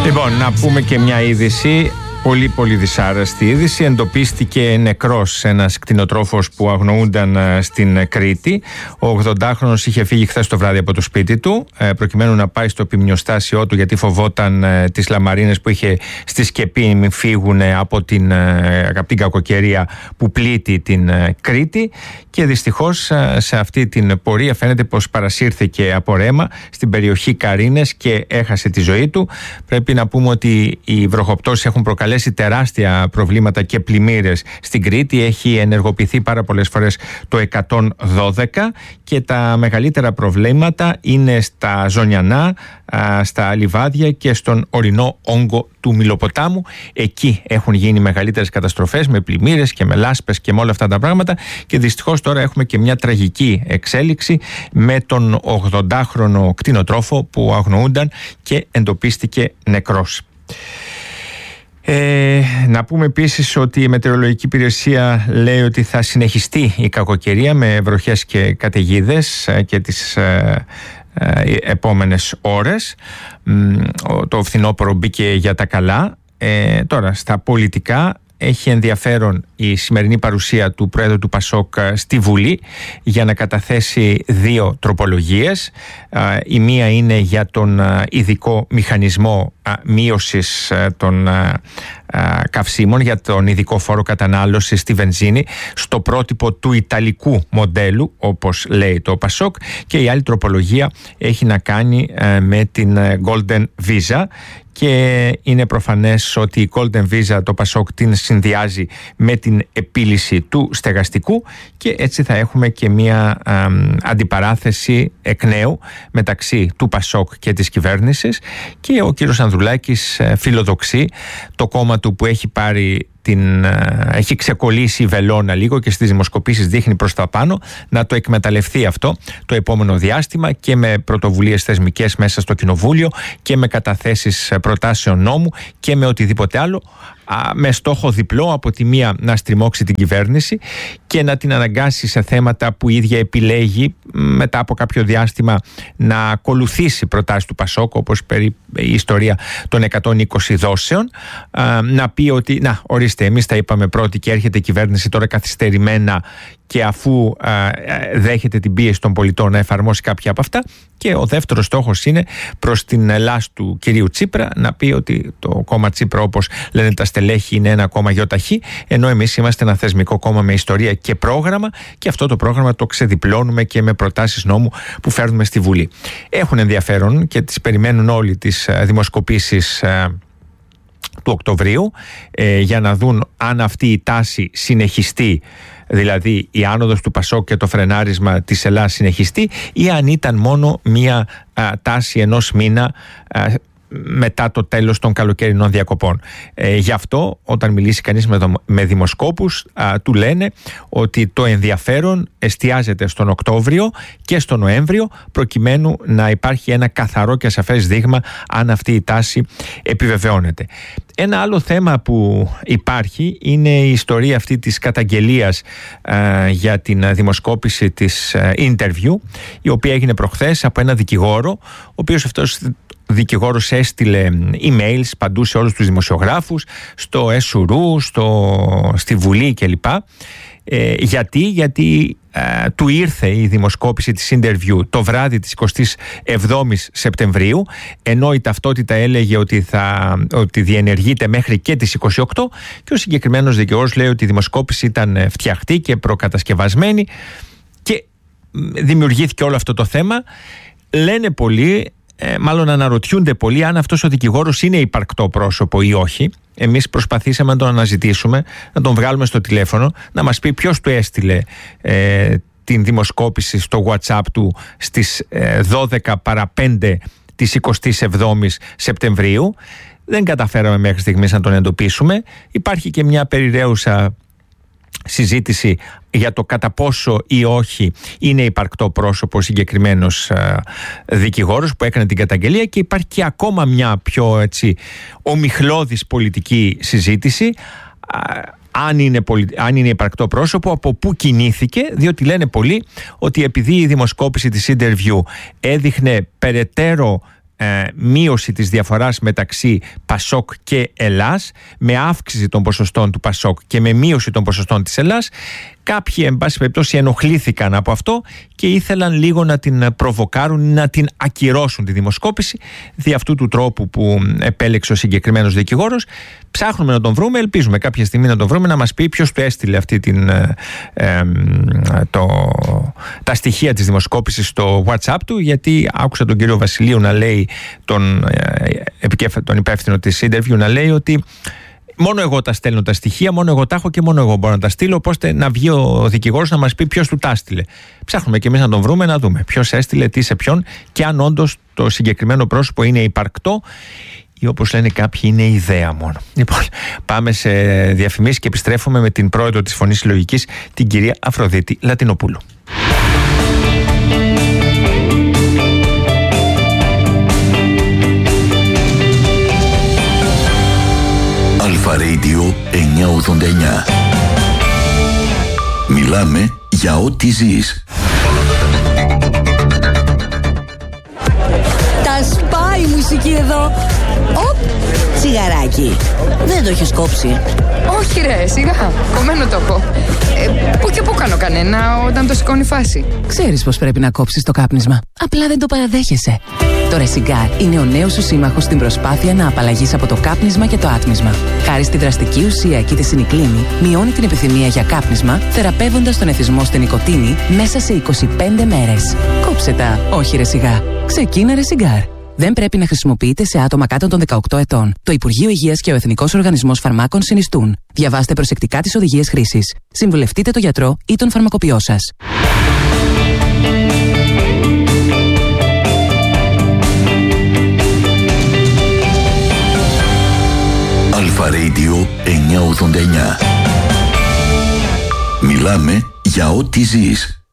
Λοιπόν, να πούμε και μια είδηση, πολύ δυσάρεστη είδηση. Εντοπίστηκε νεκρός ένας κτηνοτρόφος που αγνοούνταν στην Κρήτη. Ο 80χρονος είχε φύγει χθες το βράδυ από το σπίτι του προκειμένου να πάει στο ποιμνιοστάσιό του, γιατί φοβόταν τις λαμαρίνες που είχε στη σκεπή μην φύγουν από την κακοκαιρία που πλήττει την Κρήτη, και δυστυχώς σε αυτή την πορεία φαίνεται πως παρασύρθηκε από ρέμα στην περιοχή Καρίνες και έχασε τη ζωή του. Πρέπει να πούμε ότι οι βροχοπτώσεις έχουν προκαλέσει τεράστια προβλήματα και πλημμύρες στην Κρήτη. Έχει ενεργοποιηθεί πάρα πολλές φορές το 112 και τα μεγαλύτερα προβλήματα είναι στα Ζωνιανά, στα Λιβάδια και στον ορεινό όγκο του Μυλοποτάμου. Εκεί έχουν γίνει μεγαλύτερες καταστροφές με πλημμύρες και με λάσπες και με όλα αυτά τα πράγματα, και δυστυχώς τώρα έχουμε και μια τραγική εξέλιξη με τον 80χρονο κτηνοτρόφο που αγνοούνταν και εντοπίστηκε νεκρός. Να πούμε επίσης ότι η Μετεωρολογική Υπηρεσία λέει ότι θα συνεχιστεί η κακοκαιρία με βροχές και καταιγίδες και τις επόμενες ώρες. Το φθινόπωρο μπήκε για τα καλά. Τώρα στα πολιτικά έχει ενδιαφέρον η σημερινή παρουσία του Πρόεδρου του ΠΑΣΟΚ στη Βουλή για να καταθέσει δύο τροπολογίες. Η μία είναι για τον ειδικό μηχανισμό μείωσης των καυσίμων, για τον ειδικό φόρο κατανάλωσης στη βενζίνη στο πρότυπο του ιταλικού μοντέλου, όπως λέει το ΠΑΣΟΚ, και η άλλη τροπολογία έχει να κάνει με την Golden Visa. Και είναι προφανές ότι η Golden Visa το ΠΑΣΟΚ την συνδυάζει με την επίλυση του στεγαστικού, και έτσι θα έχουμε και μια αντιπαράθεση εκ νέου μεταξύ του ΠΑΣΟΚ και της κυβέρνησης. Και ο κύριος Ανδρουλάκης φιλοδοξεί το κόμμα του που έχει ξεκολλήσει η βελόνα λίγο και στις δημοσκοπήσεις δείχνει προς τα πάνω, να το εκμεταλλευτεί αυτό το επόμενο διάστημα και με πρωτοβουλίες θεσμικές μέσα στο Κοινοβούλιο και με καταθέσεις προτάσεων νόμου και με οτιδήποτε άλλο, με στόχο διπλό: από τη μία να στριμώξει την κυβέρνηση και να την αναγκάσει σε θέματα που η ίδια επιλέγει μετά από κάποιο διάστημα να ακολουθήσει προτάσεις του ΠΑΣΟΚ, όπως η ιστορία των 120 δόσεων, να πει ότι ορίστε, εμείς τα είπαμε πρώτοι και έρχεται η κυβέρνηση τώρα καθυστερημένα, και αφού δέχεται την πίεση των πολιτών να εφαρμόσει κάποια από αυτά. Και ο δεύτερος στόχος είναι προς την Ελλάδα του κυρίου Τσίπρα να πει ότι το κόμμα Τσίπρα, όπως λένε τα στελέχη, είναι ένα κόμμα γιοταχή, ενώ εμείς είμαστε ένα θεσμικό κόμμα με ιστορία και πρόγραμμα, και αυτό το πρόγραμμα το ξεδιπλώνουμε και με προτάσεις νόμου που φέρνουμε στη Βουλή. Έχουν ενδιαφέρον και τις περιμένουν όλοι τις δημοσκοπήσεις του Οκτωβρίου για να δουν αν αυτή η τάση συνεχιστεί, δηλαδή η άνοδος του ΠΑΣΟΚ και το φρενάρισμα της Ελλάδας συνεχιστεί, ή αν ήταν μόνο μία τάση ενός μήνα μετά το τέλος των καλοκαιρινών διακοπών. Γι' αυτό όταν μιλήσει κανείς με δημοσκόπους, του λένε ότι το ενδιαφέρον εστιάζεται στον Οκτώβριο και στον Νοέμβριο, προκειμένου να υπάρχει ένα καθαρό και ασαφές δείγμα αν αυτή η τάση επιβεβαιώνεται. Ένα άλλο θέμα που υπάρχει είναι η ιστορία αυτή της καταγγελίας για την δημοσκόπηση της Interview, η οποία έγινε προχθές από ένα δικηγόρο, ο οποίος αυτός δικηγόρος έστειλε emails παντού σε όλους τους δημοσιογράφους, στο ΕΣΟΥΡΟΥ, στη Βουλή κλπ. Γιατί του ήρθε η δημοσκόπηση της Interview το βράδυ της 27ης Σεπτεμβρίου, ενώ η ταυτότητα έλεγε ότι διενεργείται μέχρι και τις 28, και ο συγκεκριμένος δικηγόρος λέει ότι η δημοσκόπηση ήταν φτιαχτή και προκατασκευασμένη, και δημιουργήθηκε όλο αυτό το θέμα. Λένε πολλοί, μάλλον αναρωτιούνται πολλοί, αν αυτός ο δικηγόρος είναι υπαρκτό πρόσωπο ή όχι. Εμείς προσπαθήσαμε να τον αναζητήσουμε, να τον βγάλουμε στο τηλέφωνο, να μας πει ποιος του έστειλε την δημοσκόπηση στο WhatsApp του στις 12 παρά 5 της 27ης Σεπτεμβρίου. Δεν καταφέραμε μέχρι στιγμής να τον εντοπίσουμε. Υπάρχει και μια περιραίουσα συζήτηση για το κατά πόσο ή όχι είναι υπαρκτό πρόσωπο ο συγκεκριμένος δικηγόρος που έκανε την καταγγελία, και υπάρχει και ακόμα μια πιο ομιχλώδης πολιτική συζήτηση αν είναι υπαρκτό πρόσωπο, από πού κινήθηκε, διότι λένε πολλοί ότι επειδή η δημοσκόπηση της Interview έδειχνε περαιτέρω μείωση της διαφοράς μεταξύ Πασόκ και Ελλάς, με αύξηση των ποσοστών του Πασόκ και με μείωση των ποσοστών της Ελλάς. Κάποιοι, εν πάση περιπτώσει, ενοχλήθηκαν από αυτό και ήθελαν λίγο να την προβοκάρουν, να την ακυρώσουν τη δημοσκόπηση, δι' αυτού του τρόπου που επέλεξε ο συγκεκριμένος δικηγόρος. Ψάχνουμε να τον βρούμε, ελπίζουμε κάποια στιγμή να τον βρούμε, να μας πει ποιος του έστειλε αυτή τα στοιχεία της δημοσκόπησης στο WhatsApp του, γιατί άκουσα τον κύριο Βασιλείου να λέει, τον υπεύθυνο της Interview, να λέει ότι μόνο εγώ τα στέλνω τα στοιχεία, μόνο εγώ τα έχω και μόνο εγώ μπορώ να τα στείλω, ώστε να βγει ο δικηγόρος να μας πει ποιος του τα έστειλε. Ψάχνουμε και εμείς να τον βρούμε, να δούμε ποιος έστειλε, τι σε ποιον και αν όντως το συγκεκριμένο πρόσωπο είναι υπαρκτό ή, όπως λένε κάποιοι, είναι ιδέα μόνο. Λοιπόν, πάμε σε διαφημίσεις και επιστρέφουμε με την πρόεδρο της Φωνής Συλλογικής, την κυρία Αφροδίτη Λατινοπούλου. Αλφα Radio 989. Μιλάμε για ό,τι ζεις. Τα σπάει η μουσική εδώ. Οπ, τσιγαράκι. Δεν το έχεις κόψει? Όχι ρε, σιγά, κομμένο το έχω. Πού και πού κάνω κανένα όταν το σηκώνει φάση. Ξέρεις πως πρέπει να κόψεις το κάπνισμα, απλά δεν το παραδέχεσαι. Το Ρεσιγκάρ είναι ο νέος σου σύμμαχος στην προσπάθεια να απαλλαγείς από το κάπνισμα και το άτμισμα. Χάρη στη δραστική ουσία κητισινικλίνη, μειώνει την επιθυμία για κάπνισμα, θεραπεύοντας τον εθισμό στην νοικοτήνη μέσα σε 25 μέρες. Κόψε τα, όχι Ρεσιγκάρ. Ξεκίνα Ρεσιγκάρ. Δεν πρέπει να χρησιμοποιείται σε άτομα κάτω των 18 ετών. Το Υπουργείο Υγείας και ο Εθνικός Οργανισμός Φαρμάκων συνιστούν. Διαβάστε προσεκτικά τις οδηγίες χρήσης. Συμβουλευτείτε τον γιατρό ή τον φαρμακοποιό σας. Αλφα Radio 989. Μιλάμε για ό,τι ζεις.